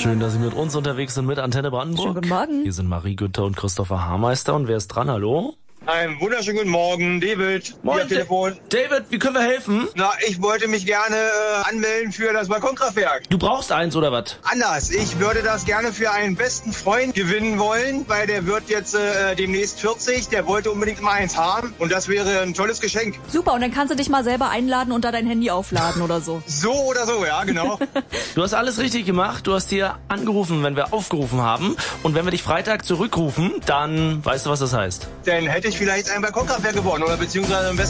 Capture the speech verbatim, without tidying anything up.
Schön, dass Sie mit uns unterwegs sind mit Antenne Brandenburg. Schönen guten Morgen. Hier sind Marie Günther und Christopher Haarmeister. Und wer ist dran? Hallo? Einen wunderschönen guten Morgen, David. Moin, Via Telefon. David, wie können wir helfen? Na, ich wollte mich gerne äh, anmelden für das Balkonkraftwerk. Du brauchst eins oder was? Anders, ich würde das gerne für einen besten Freund gewinnen wollen, weil der wird jetzt äh, demnächst vierzig, der wollte unbedingt mal eins haben und das wäre ein tolles Geschenk. Super, und dann kannst du dich mal selber einladen und da dein Handy aufladen oder so. So oder so, ja, genau. Du hast alles richtig gemacht. Du hast hier angerufen, wenn wir aufgerufen haben. Und wenn wir dich Freitag zurückrufen, dann weißt du, was das heißt. Dann hätte ich vielleicht ein Balkonkraftwerk gewonnen oder beziehungsweise am besten